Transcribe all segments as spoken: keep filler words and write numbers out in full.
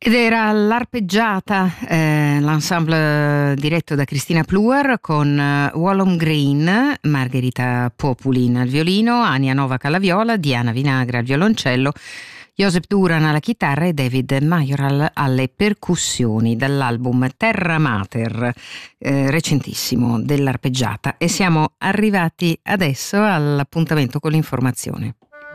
Ed era l'Arpeggiata, eh, l'ensemble diretto da Cristina Pluar con eh, Wallom Green, Margherita Populin al violino, Ania Novak alla viola, Diana Vinagra al violoncello, Josep Duran alla chitarra e David Majoral alle percussioni, dall'album Terra Mater, eh, recentissimo, dell'Arpeggiata. E siamo arrivati adesso all'appuntamento con l'informazione.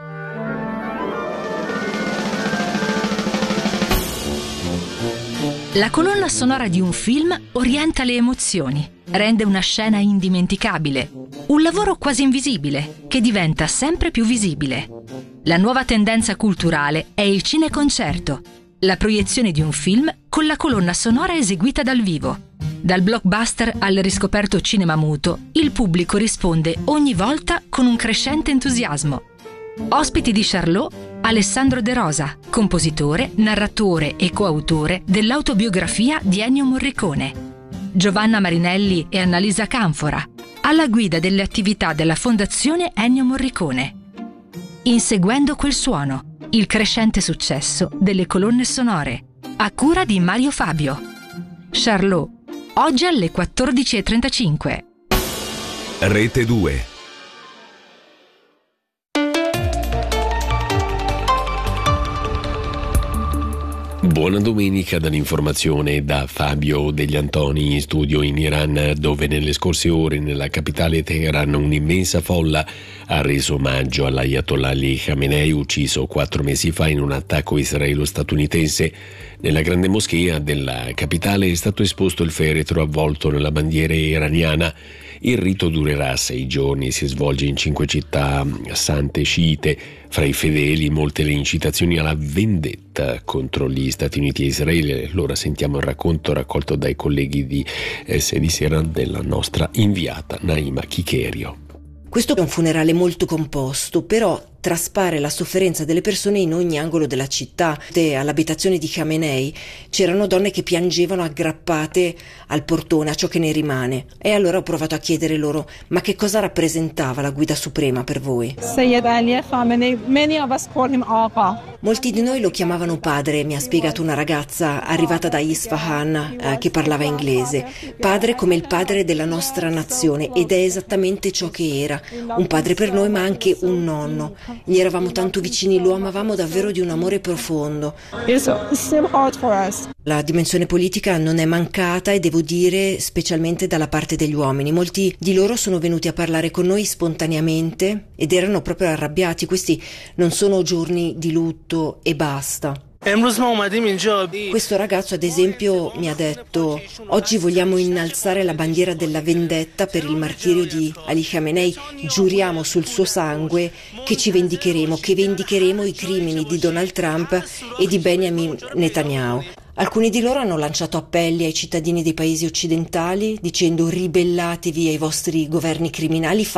La colonna sonora di un film orienta le emozioni, rende una scena indimenticabile, un lavoro quasi invisibile che diventa sempre più visibile. La nuova tendenza culturale è il cineconcerto, la proiezione di un film con la colonna sonora eseguita dal vivo. Dal blockbuster al riscoperto cinema muto, il pubblico risponde ogni volta con un crescente entusiasmo. Ospiti di Charlot, Alessandro De Rosa, compositore, narratore e coautore dell'autobiografia di Ennio Morricone. Giovanna Marinelli e Annalisa Canfora, alla guida delle attività della Fondazione Ennio Morricone. Inseguendo quel suono, il crescente successo delle colonne sonore, a cura di Mario Fabio. Charlot, oggi alle quattordici e trentacinque. Rete due. Buona domenica dall'informazione da Fabio Degli Antoni in studio in Iran, dove nelle scorse ore nella capitale Teheran un'immensa folla ha reso omaggio all'Ayatollah Ali Khamenei, ucciso quattro mesi fa in un attacco israelo-statunitense. Nella grande moschea della capitale è stato esposto il feretro avvolto nella bandiera iraniana. Il rito durerà sei giorni e si svolge in cinque città sante sciite. Fra i fedeli molte le incitazioni alla vendetta contro gli Stati Uniti e Israele. Allora sentiamo il racconto raccolto dai colleghi di eh, Sedi Sera della nostra inviata Naima Chicherio. Questo è un funerale molto composto, però traspare la sofferenza delle persone in ogni angolo della città. All'abitazione di Khamenei c'erano donne che piangevano aggrappate al portone, a ciò che ne rimane. E allora ho provato a chiedere loro: ma che cosa rappresentava la guida suprema per voi? Sayyid Ali Khamenei, many of us call him Aqa. Molti di noi lo chiamavano padre, mi ha spiegato una ragazza arrivata da Isfahan eh, che parlava inglese. Padre come il padre della nostra nazione, ed è esattamente ciò che era. Un padre per noi, ma anche un nonno. Gli eravamo tanto vicini, lo amavamo davvero di un amore profondo. La dimensione politica non è mancata, e devo dire specialmente dalla parte degli uomini. Molti di loro sono venuti a parlare con noi spontaneamente ed erano proprio arrabbiati. Questi non sono giorni di lutto e basta. Questo ragazzo, ad esempio, mi ha detto: oggi vogliamo innalzare la bandiera della vendetta per il martirio di Ali Khamenei. Giuriamo sul suo sangue che ci vendicheremo, che vendicheremo i crimini di Donald Trump e di Benjamin Netanyahu. Alcuni di loro hanno lanciato appelli ai cittadini dei paesi occidentali dicendo: ribellatevi ai vostri governi criminali,